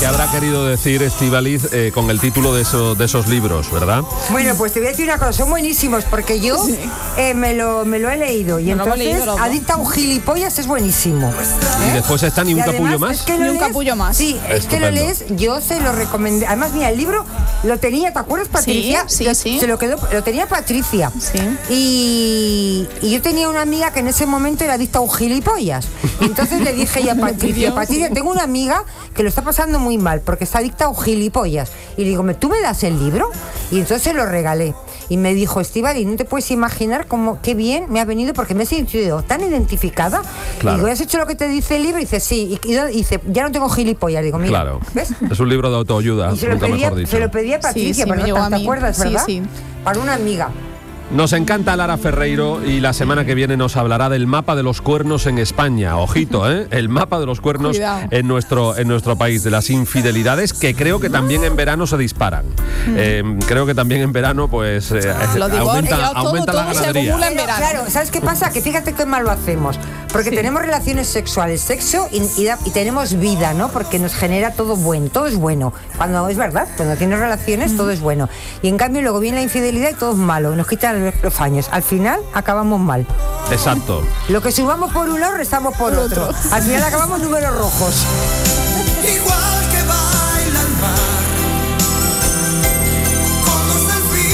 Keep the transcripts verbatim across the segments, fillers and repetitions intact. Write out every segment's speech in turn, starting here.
¿Qué habrá querido decir Estíbaliz eh, con el título de, eso, de esos libros, verdad? Bueno, pues te voy a decir una cosa, son buenísimos porque yo sí. eh, me, lo, me lo he leído y me entonces leído, Adicta a un gilipollas es buenísimo. ¿Eh? Y después está Ni un capullo más. Es que lo Ni un lees, capullo más. Sí, es que lo lees, yo se lo recomendé. Además, mira, el libro lo tenía, ¿te acuerdas, Patricia? Sí, sí, lo, sí. Se lo quedó, lo tenía Patricia. Sí. Y, y yo tenía una amiga que en ese momento era adicta a un gilipollas. Y entonces le dije ya a Patricia, Patricia, tengo una amiga que lo está pasando muy mal porque está adicta a un gilipollas. Y le digo, ¿tú me das el libro? Y entonces lo regalé. Y me dijo, Estíbaliz, no te puedes imaginar cómo, qué bien me ha venido porque me he sentido tan identificada. Claro. Y digo, ¿has hecho lo que te dice el libro? Y dice, sí. Y, y dice, ya no tengo gilipollas. Digo, mira, claro. ¿ves? Es un libro de autoayuda, y se lo nunca pedía, mejor dicho. Se lo pedía a Patricia, sí, sí, pero no, ¿te acuerdas, verdad? Sí, sí. Para una amiga. Nos encanta Lara Ferreiro y la semana que viene nos hablará del mapa de los cuernos en España. Ojito, ¿eh? El mapa de los cuernos en nuestro, en nuestro país, de las infidelidades que creo que también en verano se disparan. Mm. Eh, creo que también en verano pues eh, aumenta, todo, aumenta todo la ganadería. Pero, claro, ¿sabes qué pasa? Que fíjate qué mal lo hacemos. Porque sí. tenemos relaciones sexuales, sexo y, y, y tenemos vida, ¿no? Porque nos genera todo bueno, todo es bueno. Cuando es verdad, cuando tienes relaciones mm. todo es bueno. Y en cambio luego viene la infidelidad y todo es malo. Nos quitan los años. Al final acabamos mal. Exacto. Lo que subamos por un lado, restamos por otro. Al final acabamos números rojos. Igual que baila el mar con los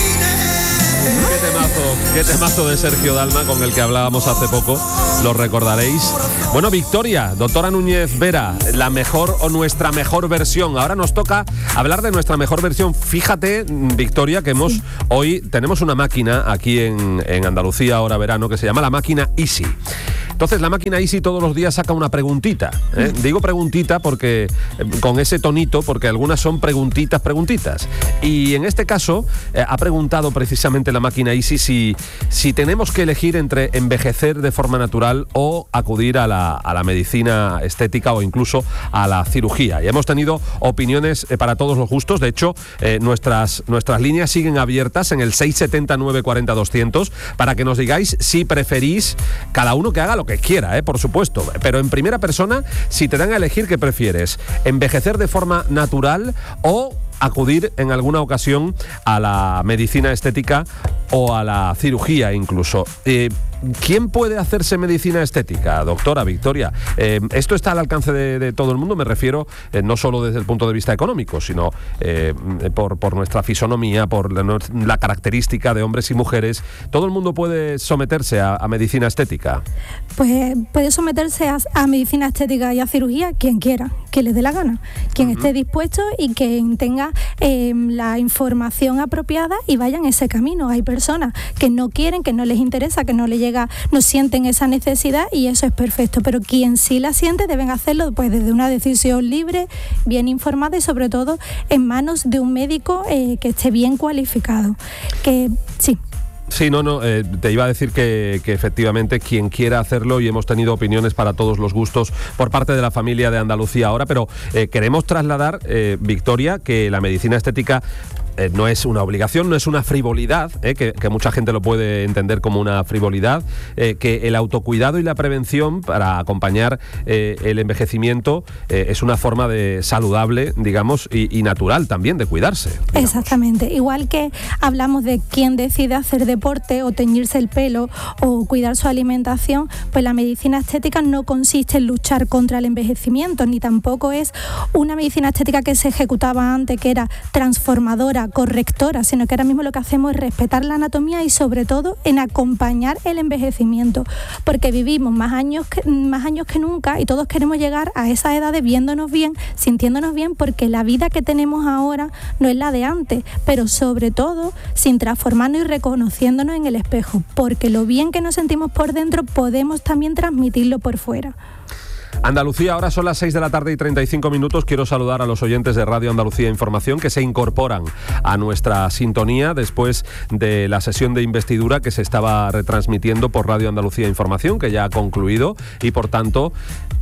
delfines. Qué temazo, qué temazo de Sergio Dalma con el que hablábamos hace poco. Lo recordaréis. Bueno, Victoria, doctora Núñez Vera, la mejor o nuestra mejor versión. Ahora nos toca hablar de nuestra mejor versión. Fíjate, Victoria, que hemos sí. hoy tenemos una máquina aquí en, en Andalucía, ahora verano, que se llama la máquina Easy. Entonces, la máquina Easy todos los días saca una preguntita. ¿eh? Digo preguntita porque con ese tonito, porque algunas son preguntitas, preguntitas. Y en este caso, eh, ha preguntado precisamente la máquina Easy si, si tenemos que elegir entre envejecer de forma natural o acudir a la, a la medicina estética o incluso a la cirugía. Y hemos tenido opiniones eh, para todos los gustos. De hecho, eh, nuestras, nuestras líneas siguen abiertas en el seis setenta, nueve cuarenta, doscientos para que nos digáis si preferís, cada uno que haga lo que que quiera, ¿eh? Por supuesto, pero en primera persona, si te dan a elegir, ¿qué prefieres? ¿Envejecer de forma natural o acudir en alguna ocasión a la medicina estética o a la cirugía incluso? Eh, ¿Quién puede hacerse medicina estética, doctora Victoria? Eh, esto está al alcance de, de todo el mundo, me refiero eh, no solo desde el punto de vista económico, sino eh, por, por nuestra fisonomía, por la, la característica de hombres y mujeres. ¿Todo el mundo puede someterse a, a medicina estética? Pues puede someterse a, a medicina estética y a cirugía quien quiera, que le dé la gana, quien uh-huh. esté dispuesto y quien tenga eh, la información apropiada y vaya en ese camino. Hay personas que no quieren, que no les interesa, que no les llega, no sienten esa necesidad y eso es perfecto, pero quien sí la siente deben hacerlo pues desde una decisión libre, bien informada y sobre todo en manos de un médico eh, que esté bien cualificado. Que sí. Sí, no, no, eh, te iba a decir que, que efectivamente quien quiera hacerlo, y hemos tenido opiniones para todos los gustos por parte de la familia de Andalucía ahora, pero eh, queremos trasladar, eh, Victoria, que la medicina estética Eh, no es una obligación, no es una frivolidad, eh, que, que mucha gente lo puede entender como una frivolidad, eh, que el autocuidado y la prevención para acompañar eh, el envejecimiento eh, es una forma de saludable, digamos, y, y natural también de cuidarse. Digamos. Exactamente, igual que hablamos de quién decide hacer deporte o teñirse el pelo o cuidar su alimentación, pues la medicina estética no consiste en luchar contra el envejecimiento, ni tampoco es una medicina estética que se ejecutaba antes, que era transformadora, correctora, sino que ahora mismo lo que hacemos es respetar la anatomía y sobre todo en acompañar el envejecimiento, porque vivimos más años que, más años que nunca y todos queremos llegar a esa edad de viéndonos bien, sintiéndonos bien, porque la vida que tenemos ahora no es la de antes, pero sobre todo sin transformarnos y reconociéndonos en el espejo, porque lo bien que nos sentimos por dentro podemos también transmitirlo por fuera. Andalucía, ahora son las seis de la tarde y treinta y cinco minutos. Quiero saludar a los oyentes de Radio Andalucía Información que se incorporan a nuestra sintonía después de la sesión de investidura que se estaba retransmitiendo por Radio Andalucía Información, que ya ha concluido y por tanto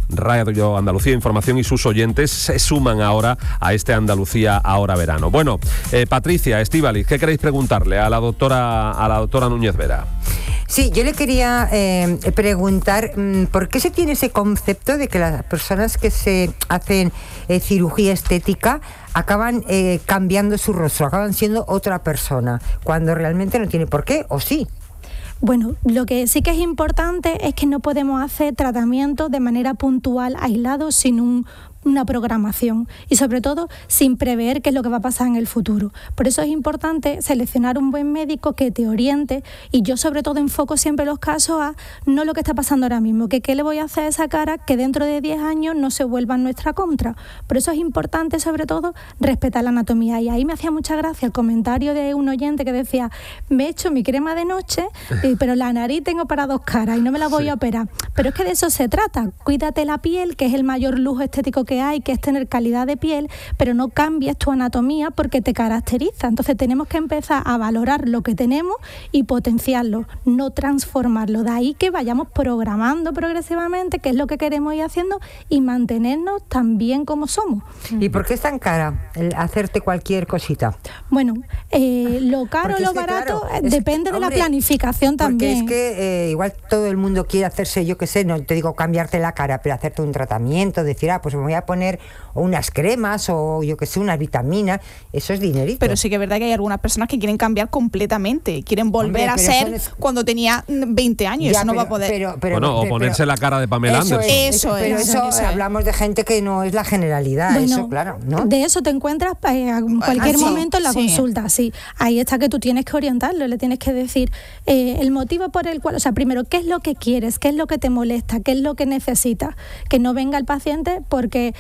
Radio Andalucía Información y sus oyentes se suman ahora a este Andalucía Ahora Verano. Bueno, eh, Patricia, Estíbaliz, ¿qué queréis preguntarle a la doctora, a la doctora Núñez Vera? Sí, yo le quería eh, preguntar por qué se tiene ese concepto de que las personas que se hacen eh, cirugía estética acaban eh, cambiando su rostro, acaban siendo otra persona, cuando realmente no tiene por qué, o sí. Bueno, lo que sí que es importante es que no podemos hacer tratamientos de manera puntual, aislados, sin un una programación y sobre todo sin prever qué es lo que va a pasar en el futuro. Por eso es importante seleccionar un buen médico que te oriente, y yo sobre todo enfoco siempre los casos a no lo que está pasando ahora mismo, que qué le voy a hacer a esa cara que dentro de diez años no se vuelva en nuestra contra. Por eso es importante sobre todo respetar la anatomía, y ahí me hacía mucha gracia el comentario de un oyente que decía: me he hecho mi crema de noche, pero la nariz tengo para dos caras y no me la voy sí. a operar. Pero es que de eso se trata. Cuídate la piel, que es el mayor lujo estético que hay, que es tener calidad de piel, pero no cambies tu anatomía porque te caracteriza. Entonces tenemos que empezar a valorar lo que tenemos y potenciarlo, no transformarlo. De ahí que vayamos programando progresivamente qué es lo que queremos ir haciendo y mantenernos tan bien como somos. ¿Y por qué es tan cara el hacerte cualquier cosita? Bueno, eh, lo caro o lo que, barato claro, depende que, de hombre, la planificación también. Porque es que eh, igual todo el mundo quiere hacerse, yo qué sé, no te digo cambiarte la cara, pero hacerte un tratamiento, decir, ah, pues me voy a poner unas cremas o yo que sé, unas vitaminas, eso es dinerito. Pero sí que es verdad que hay algunas personas que quieren cambiar completamente, quieren volver Hombre, a ser es... cuando tenía veinte años, ya, eso no pero, va a poder. Pero, pero, bueno, pero, o ponerse pero, la cara de Pamela eso Anderson. Es, eso, pero eso, eso, eso hablamos de gente que no es la generalidad, bueno, eso claro, ¿no? De eso te encuentras eh, en cualquier ah, sí, momento en la sí. consulta, sí. Ahí está que tú tienes que orientarlo, le tienes que decir eh, el motivo por el cual, o sea, primero, ¿qué es lo que quieres? ¿Qué es lo que te molesta? ¿Qué es lo que necesitas? Que no venga el paciente porque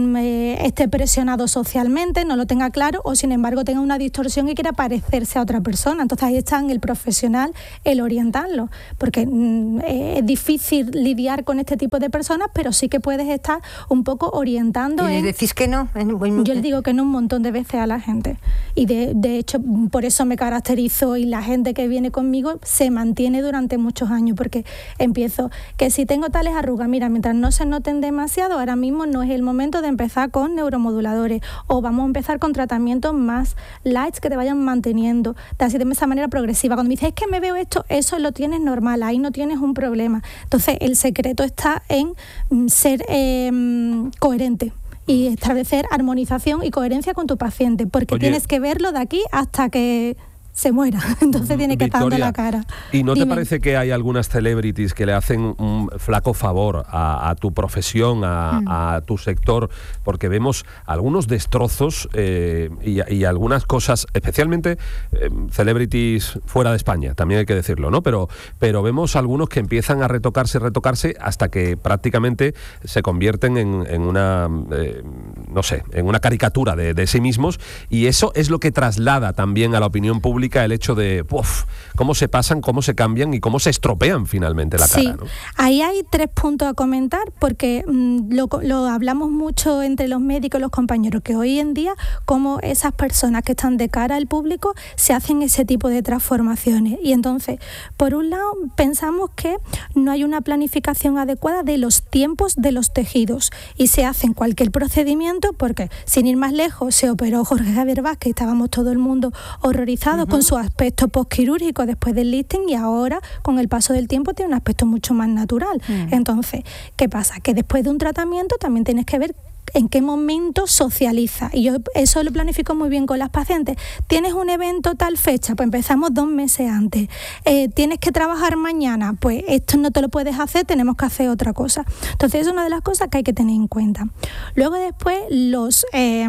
me esté presionado socialmente, no lo tenga claro, o sin embargo tenga una distorsión y quiera parecerse a otra persona. Entonces ahí está en el profesional el orientarlo, porque mm, es difícil lidiar con este tipo de personas, pero sí que puedes estar un poco orientando. ¿Y les en, decís que no? En, yo les digo que no un montón de veces a la gente, y de, de hecho por eso me caracterizo, y la gente que viene conmigo se mantiene durante muchos años, porque empiezo que si tengo tales arrugas, mira, mientras no se noten demasiado, ahora mismo no es el momento de empezar con neuromoduladores, o vamos a empezar con tratamientos más light que te vayan manteniendo, de así de esa manera progresiva. Cuando me dices, es que me veo esto, eso lo tienes normal, ahí no tienes un problema. Entonces el secreto está en ser eh, coherente y establecer armonización y coherencia con tu paciente, porque Oye, tienes que verlo de aquí hasta que se muera, entonces tiene que estar dando la cara. ¿Y no Dime. te parece que hay algunas celebrities que le hacen un flaco favor a, a tu profesión, a, mm. a tu sector? Porque vemos algunos destrozos eh, y, y algunas cosas, especialmente eh, celebrities fuera de España, también hay que decirlo, ¿no? Pero, pero vemos algunos que empiezan a retocarse, retocarse, hasta que prácticamente se convierten en, en una, eh, no sé, en una caricatura de, de sí mismos, y eso es lo que traslada también a la opinión pública el hecho de uf, cómo se pasan, cómo se cambian y cómo se estropean finalmente la sí, cara, ¿no? Ahí hay tres puntos a comentar, porque mmm, lo, lo hablamos mucho entre los médicos y los compañeros, que hoy en día como esas personas que están de cara al público se hacen ese tipo de transformaciones, y entonces por un lado pensamos que no hay una planificación adecuada de los tiempos de los tejidos y se hacen cualquier procedimiento, porque sin ir más lejos se operó Jorge Javier Vázquez, estábamos todo el mundo horrorizados uh-huh. con su aspecto postquirúrgico después del lifting, y ahora con el paso del tiempo tiene un aspecto mucho más natural. Uh-huh. Entonces, ¿qué pasa? Que después de un tratamiento también tienes que ver en qué momento socializa, y yo eso lo planifico muy bien con las pacientes. Tienes un evento tal fecha, pues empezamos dos meses antes. Eh, tienes que trabajar mañana, pues esto no te lo puedes hacer, tenemos que hacer otra cosa. Entonces es una de las cosas que hay que tener en cuenta. Luego después los eh,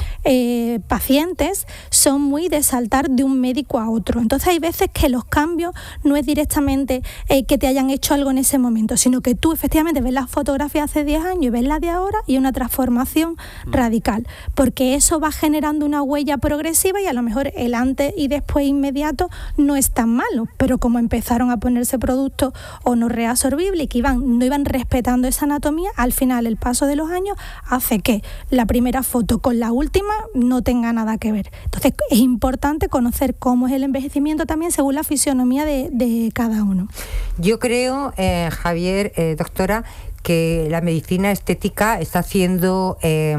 eh, pacientes son muy de saltar de un médico a otro, entonces hay veces que los cambios no es directamente eh, que te hayan hecho algo en ese momento, sino que tú efectivamente ves las fotografías hace diez años y ves las de ahora, y una transformación formación radical, porque eso va generando una huella progresiva, y a lo mejor el antes y después inmediato no es tan malo, pero como empezaron a ponerse productos o no reabsorbibles y que iban, no iban respetando esa anatomía, al final el paso de los años hace que la primera foto con la última no tenga nada que ver. Entonces es importante conocer cómo es el envejecimiento también según la fisionomía de, de cada uno. Yo creo, eh, Javier, eh, doctora, que la medicina estética está haciendo eh,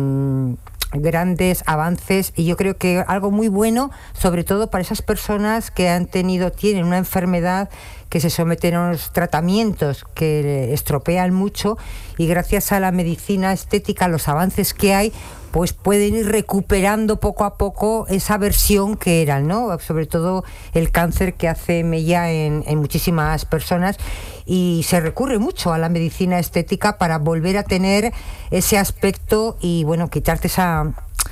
grandes avances, y yo creo que algo muy bueno, sobre todo para esas personas que han tenido, tienen una enfermedad, que se someten a unos tratamientos que estropean mucho, y gracias a la medicina estética, los avances que hay, pues pueden ir recuperando poco a poco esa versión que eran, ¿no? Sobre todo el cáncer, que hace mella en, en muchísimas personas, y se recurre mucho a la medicina estética para volver a tener ese aspecto y, bueno, quitarte esa...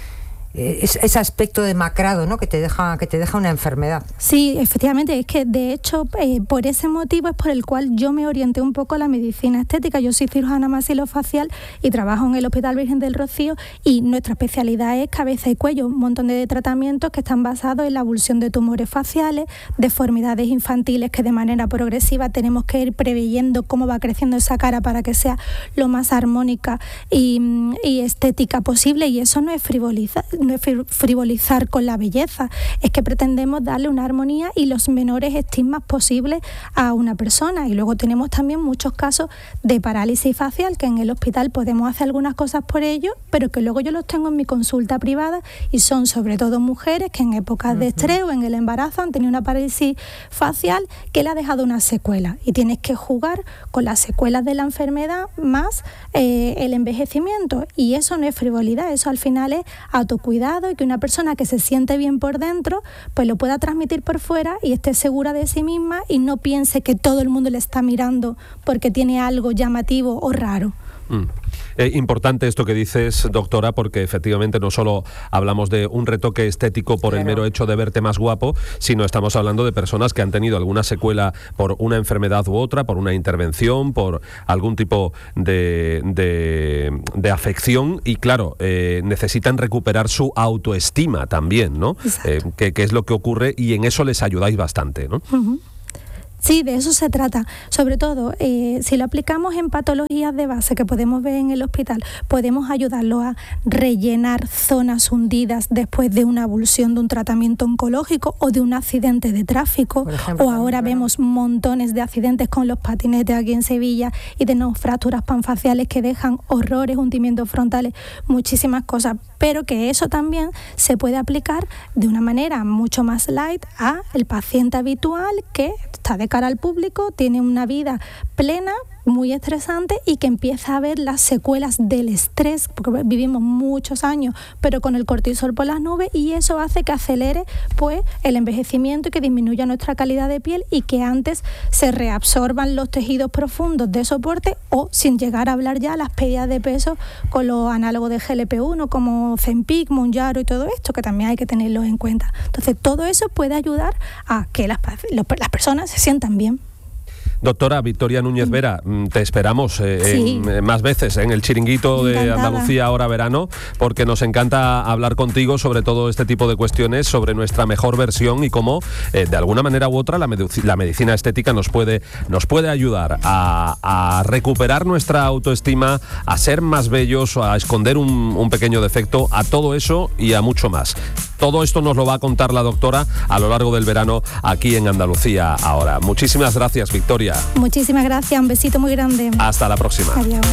ese aspecto demacrado, ¿no?, que te deja que te deja una enfermedad. Sí, efectivamente, es que de hecho eh, por ese motivo es por el cual yo me orienté un poco a la medicina estética. Yo soy cirujana maxilofacial y trabajo en el Hospital Virgen del Rocío, y nuestra especialidad es cabeza y cuello, un montón de tratamientos que están basados en la abulsión de tumores faciales, deformidades infantiles, que de manera progresiva tenemos que ir preveyendo cómo va creciendo esa cara para que sea lo más armónica y, y estética posible, y eso no es frivolizar. No es frivolizar con la belleza, es que pretendemos darle una armonía y los menores estigmas posibles a una persona. Y luego tenemos también muchos casos de parálisis facial, que en el hospital podemos hacer algunas cosas por ello, pero que luego yo los tengo en mi consulta privada, y son sobre todo mujeres que en épocas de estrés o en el embarazo han tenido una parálisis facial que le ha dejado una secuela, y tienes que jugar con las secuelas de la enfermedad más eh, el envejecimiento, y eso no es frivolidad, eso al final es autocuidado, y que una persona que se siente bien por dentro pues lo pueda transmitir por fuera y esté segura de sí misma, y no piense que todo el mundo le está mirando porque tiene algo llamativo o raro. Mm. Eh, importante esto que dices, doctora, porque efectivamente no solo hablamos de un retoque estético por claro. el mero hecho de verte más guapo, sino estamos hablando de personas que han tenido alguna secuela por una enfermedad u otra, por una intervención, por algún tipo de, de, de afección, y claro, eh, necesitan recuperar su autoestima también, ¿no? Eh, que, que es lo que ocurre, y en eso les ayudáis bastante, ¿no? Uh-huh. Sí, de eso se trata. Sobre todo, eh, si lo aplicamos en patologías de base que podemos ver en el hospital, podemos ayudarlo a rellenar zonas hundidas después de una abulsión de un tratamiento oncológico o de un accidente de tráfico. Ejemplo, o ahora también, vemos montones de accidentes con los patinetes aquí en Sevilla, y tenemos fracturas panfaciales que dejan horrores, hundimientos frontales, muchísimas cosas. Pero que eso también se puede aplicar de una manera mucho más light a el paciente habitual que está de cara al público, tiene una vida plena, muy estresante, y que empieza a ver las secuelas del estrés, porque vivimos muchos años pero con el cortisol por las nubes, y eso hace que acelere pues el envejecimiento y que disminuya nuestra calidad de piel, y que antes se reabsorban los tejidos profundos de soporte, o sin llegar a hablar ya las pérdidas de peso con los análogos de G L P uno como Ozempic, Mounjaro y todo esto, que también hay que tenerlo en cuenta. Entonces todo eso puede ayudar a que las, las personas se sientan bien. Doctora Victoria Núñez Vera, te esperamos eh, sí. en, más veces en el chiringuito de Encantada. Andalucía Ahora Verano, porque nos encanta hablar contigo sobre todo este tipo de cuestiones, sobre nuestra mejor versión, y cómo eh, de alguna manera u otra la, medic- la medicina estética nos puede, nos puede ayudar a, a recuperar nuestra autoestima, a ser más bellos, a esconder un, un pequeño defecto, a todo eso y a mucho más. Todo esto nos lo va a contar la doctora a lo largo del verano aquí en Andalucía Ahora. Muchísimas gracias, Victoria. Muchísimas gracias, un besito muy grande. Hasta la próxima. Adiós.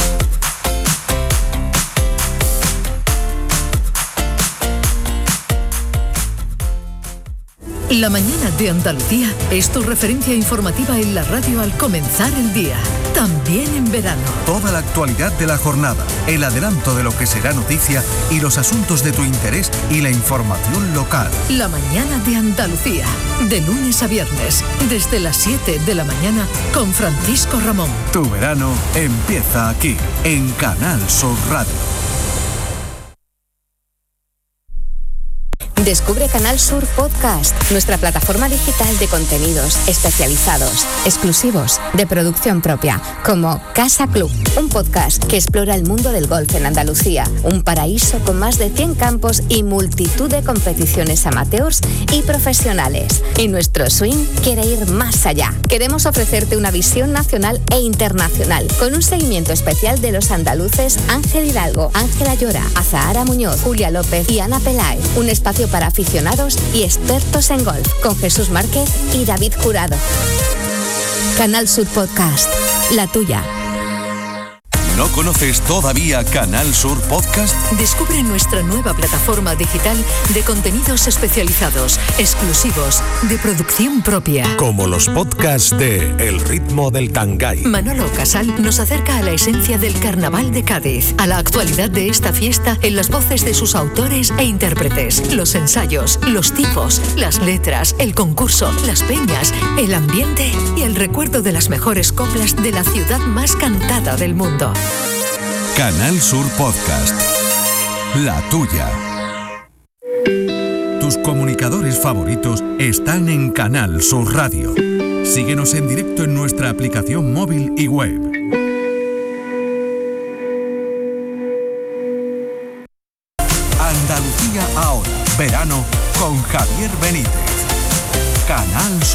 La mañana de Andalucía es tu referencia informativa en la radio al comenzar el día, también en verano. Toda la actualidad de la jornada, el adelanto de lo que será noticia y los asuntos de tu interés y la información local. La mañana de Andalucía, de lunes a viernes, desde las siete de la mañana con Francisco Ramón. Tu verano empieza aquí, en Canal Sur Radio. Descubre Canal Sur Podcast, nuestra plataforma digital de contenidos especializados, exclusivos, de producción propia, como Casa Club, un podcast que explora el mundo del golf en Andalucía, un paraíso con más de cien campos y multitud de competiciones amateurs y profesionales. Y nuestro swing quiere ir más allá. Queremos ofrecerte una visión nacional e internacional, con un seguimiento especial de los andaluces Ángel Hidalgo, Ángela Llora, Azahara Muñoz, Julia López y Ana Peláez. Un espacio para aficionados y expertos en golf, con Jesús Márquez y David Jurado. Canal Sur Podcast, la tuya. ¿No conoces todavía Canal Sur Podcast? Descubre nuestra nueva plataforma digital de contenidos especializados, exclusivos, de producción propia. Como los podcasts de El ritmo del Tangay. Manolo Casal nos acerca a la esencia del Carnaval de Cádiz, a la actualidad de esta fiesta en las voces de sus autores e intérpretes, los ensayos, los tipos, las letras, el concurso, las peñas, el ambiente y el recuerdo de las mejores coplas de la ciudad más cantada del mundo. Canal Sur Podcast. La tuya. Tus comunicadores favoritos están en Canal Sur Radio. Síguenos en directo en nuestra aplicación móvil y web. Andalucía ahora. Verano con Javier Benítez. Canal Sur.